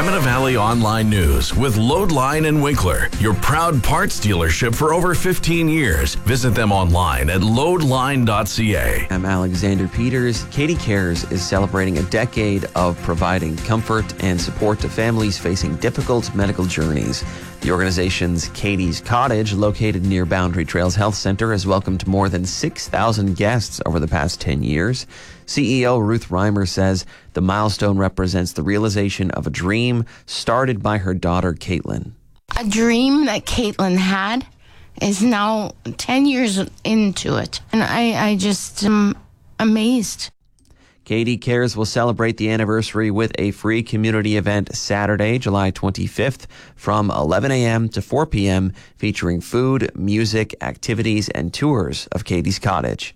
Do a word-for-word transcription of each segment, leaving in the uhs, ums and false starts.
Pembina Valley Online News with Loadline and Winkler, your proud parts dealership for over fifteen years. Visit them online at loadline dot c a. I'm Alexander Peters. Katie Cares is celebrating a decade of providing comfort and support to families facing difficult medical journeys. The organization's Katie's Cottage, located near Boundary Trails Health Center, has welcomed more than six thousand guests over the past ten years. C E O Ruth Reimer says the milestone represents the realization of a dream started by her daughter, Caitlin. A dream that Caitlin had is now ten years into it. And I, I just am amazed. Katie Cares will celebrate the anniversary with a free community event Saturday, July twenty-fifth from eleven a.m. to four p.m. featuring food, music, activities, and tours of Katie's Cottage.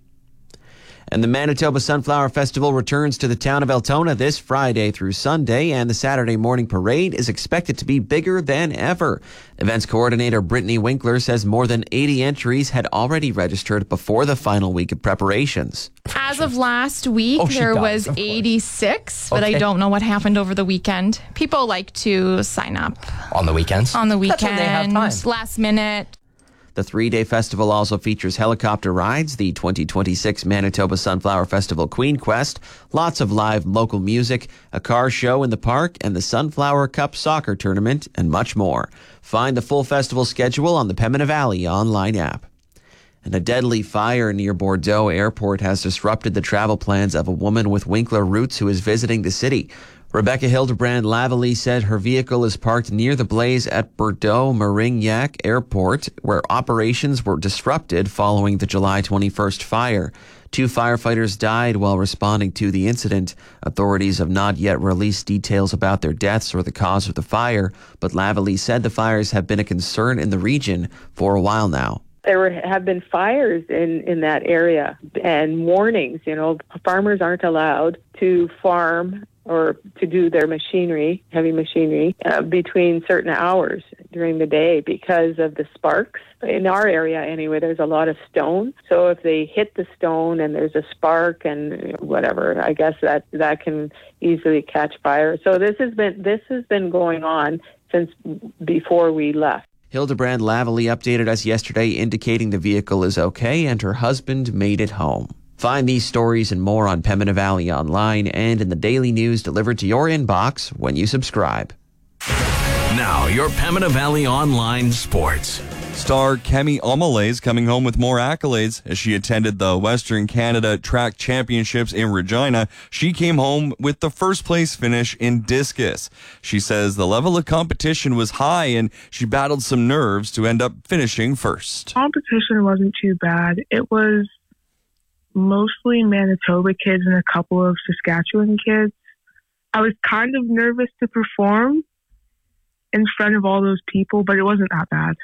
And the Manitoba Sunflower Festival returns to the town of Altona this Friday through Sunday, and the Saturday morning parade is expected to be bigger than ever. Events coordinator Brittany Winkler says more than eighty entries had already registered before the final week of preparations. As of last week, Oh, there does, was of course. eighty-six, but Okay. I don't know what happened over the weekend. People like to sign up On the weekends? on the That's weekend, when they have time. last minute. The three-day festival also features helicopter rides, the twenty twenty-six Manitoba Sunflower Festival Queen Quest, lots of live local music, a car show in the park, and the Sunflower Cup soccer tournament, and much more. Find the full festival schedule on the Pembina Valley online app. And a deadly fire near Bordeaux Airport has disrupted the travel plans of a woman with Winkler roots who is visiting the city. Rebecca Hildebrand Lavalley said her vehicle is parked near the blaze at Bordeaux Marignac Airport, where operations were disrupted following the July twenty-first fire. Two firefighters died while responding to the incident. Authorities have not yet released details about their deaths or the cause of the fire, but Lavalley said the fires have been a concern in the region for a while now. There were, have been fires in, in that area and warnings. You know, farmers aren't allowed to farm or to do their machinery, heavy machinery, uh, between certain hours during the day because of the sparks. In our area, anyway, there's a lot of stone. So if they hit the stone and there's a spark and whatever, I guess that, that can easily catch fire. So this has been this has been going on since before we left. Hildebrand Lavalley updated us yesterday indicating the vehicle is okay and her husband made it home. Find these stories and more on Pembina Valley Online and in the daily news delivered to your inbox when you subscribe. Now, your Pembina Valley Online Sports. Star Kemi Omole is coming home with more accolades. As she attended the Western Canada Track Championships in Regina, she came home with the first place finish in discus. She says the level of competition was high and she battled some nerves to end up finishing first. Competition wasn't too bad. It was mostly Manitoba kids and a couple of Saskatchewan kids. I was kind of nervous to perform in front of all those people, but it wasn't that bad.